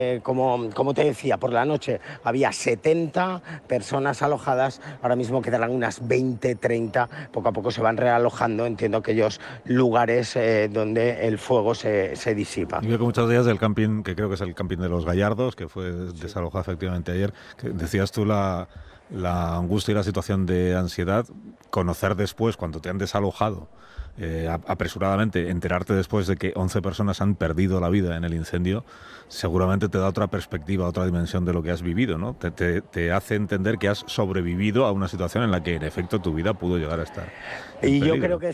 Como te decía, por la noche había 70 personas alojadas, ahora mismo quedarán unas 20, 30, poco a poco se van realojando, entiendo, aquellos lugares donde el fuego se disipa. Y veo que muchos días del camping, que creo que es el camping de los Gallardos, que fue Sí. desalojado efectivamente ayer, que decías tú la angustia y la situación de ansiedad, conocer después, cuando te han desalojado, apresuradamente, enterarte después de que 11 personas han perdido la vida en el incendio, seguramente te da otra perspectiva, otra dimensión de lo que has vivido, ¿no? Te hace entender que has sobrevivido a una situación en la que, en efecto, tu vida pudo llegar a estar en Y yo creo peligro. que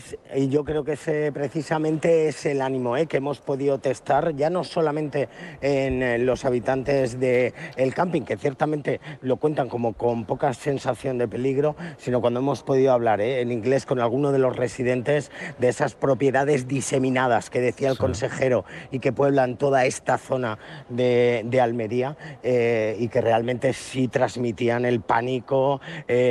ese precisamente es el ánimo que hemos podido testar, ya no solamente en los habitantes del camping, que ciertamente lo cuentan como con poca sensación de peligro, sino cuando hemos podido hablar en inglés con alguno de los residentes de esas propiedades diseminadas que decía el Sí. consejero y que pueblan toda esta zona de Almería, y que realmente sí transmitían el pánico,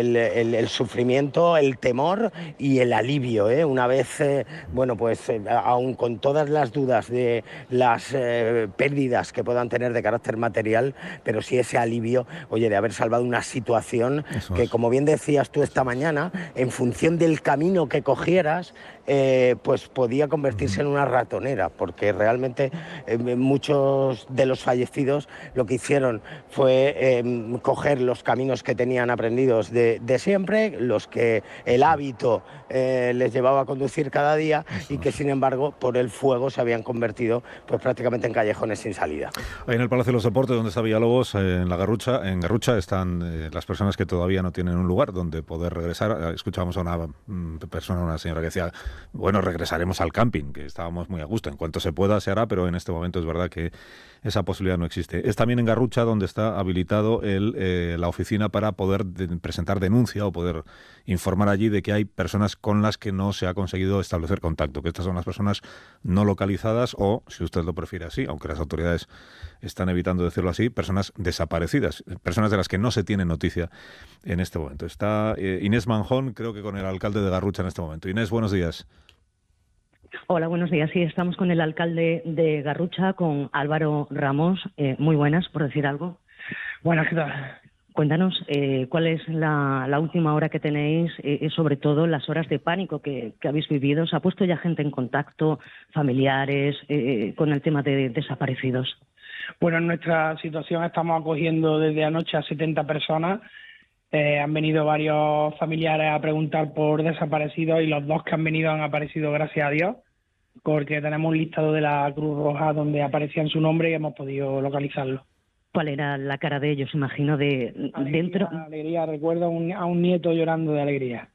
el sufrimiento, el temor y el alivio, una vez, bueno, pues aún con todas las dudas de las pérdidas que puedan tener de carácter material, pero sí ese alivio, oye, de haber salvado una situación Eso que, es. como bien decías tú esta mañana, en función del camino que cogieras, pues podía convertirse en una ratonera, porque realmente muchos de los fallecidos lo que hicieron fue coger los caminos que tenían aprendidos de siempre, los que el hábito les llevaba a conducir cada día, y Eso que es. sin embargo por el fuego se habían convertido pues prácticamente en callejones sin salida. Ahí en el Palacio de los Deportes, donde está Villalobos, en Garrucha están las personas que todavía no tienen un lugar donde poder regresar. Escuchábamos a una persona, una señora que decía, bueno, regresaremos al camping, que estábamos muy a gusto. En cuanto se pueda se hará, pero en este momento es verdad que esa posibilidad no existe. Es también en Garrucha donde está habilitado la oficina para poder presentar denuncia o poder informar allí de que hay personas con las que no se ha conseguido establecer contacto, que estas son las personas no localizadas o, si usted lo prefiere así, aunque las autoridades están evitando decirlo así, personas desaparecidas, personas de las que no se tiene noticia en este momento. Está Inés Manjón, creo que con el alcalde de Garrucha en este momento. Inés, buenos días. Hola, buenos días. Sí, estamos con el alcalde de Garrucha, con Álvaro Ramos. Muy buenas, por decir algo. Buenas, ¿qué tal? Cuéntanos cuál es la última hora que tenéis y sobre todo las horas de pánico que habéis vivido. ¿Se ha puesto ya gente en contacto, familiares, con el tema de desaparecidos? Bueno, en nuestra situación estamos acogiendo desde anoche a 70 personas. Han venido varios familiares a preguntar por desaparecidos y los dos que han venido han aparecido, gracias a Dios, porque tenemos un listado de la Cruz Roja donde aparecía su nombre y hemos podido localizarlo. ¿Cuál era la cara de ellos, imagino, de dentro? Alegría, recuerdo a un nieto llorando de alegría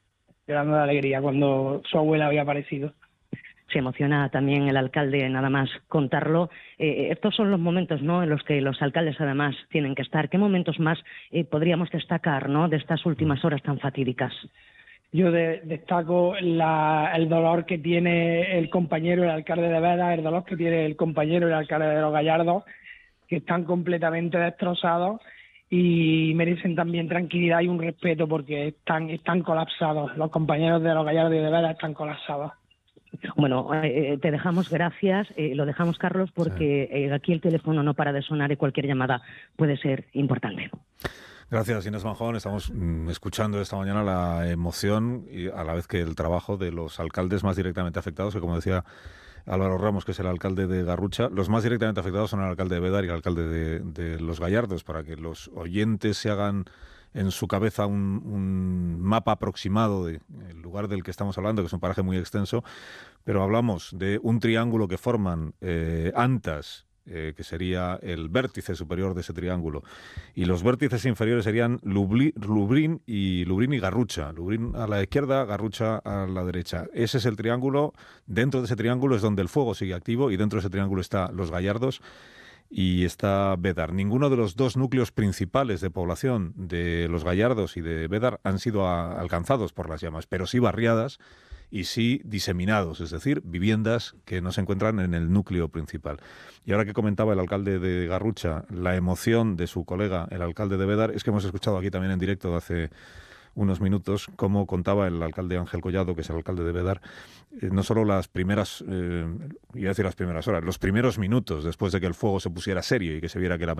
cuando su abuela había aparecido. Se emociona también el alcalde nada más contarlo. Estos son los momentos, ¿no?, en los que los alcaldes además tienen que estar. ¿Qué momentos más podríamos destacar, ¿no?, de estas últimas horas tan fatídicas? Yo destaco el dolor que tiene el compañero, el alcalde de Beda, el dolor que tiene el compañero, el alcalde de los Gallardos, que están completamente destrozados y merecen también tranquilidad y un respeto porque están colapsados. Los compañeros de los Gallardos y de Beda están colapsados. Bueno, te dejamos, gracias. Lo dejamos, Carlos, porque aquí el teléfono no para de sonar y cualquier llamada puede ser importante. Gracias, Inés Manjón. Estamos escuchando esta mañana la emoción y a la vez que el trabajo de los alcaldes más directamente afectados, que como decía Álvaro Ramos, que es el alcalde de Garrucha, los más directamente afectados son el alcalde de Bédar y el alcalde de Los Gallardos, para que los oyentes se hagan en su cabeza un mapa aproximado del lugar del que estamos hablando, que es un paraje muy extenso, pero hablamos de un triángulo que forman Antas, que sería el vértice superior de ese triángulo, y los vértices inferiores serían Lubrín y Garrucha. Lubrín a la izquierda, Garrucha a la derecha. Ese es el triángulo. Dentro de ese triángulo es donde el fuego sigue activo y dentro de ese triángulo está Los Gallardos y está Bédar. Ninguno de los dos núcleos principales de población de Los Gallardos y de Bédar han sido alcanzados por las llamas, pero sí barriadas y sí diseminados, es decir, viviendas que no se encuentran en el núcleo principal. Y ahora que comentaba el alcalde de Garrucha la emoción de su colega, el alcalde de Bédar, es que hemos escuchado aquí también en directo de hace unos minutos cómo contaba el alcalde Ángel Collado, que es el alcalde de Bédar, no solo las primeras, iba a decir las primeras horas, los primeros minutos después de que el fuego se pusiera serio y que se viera que la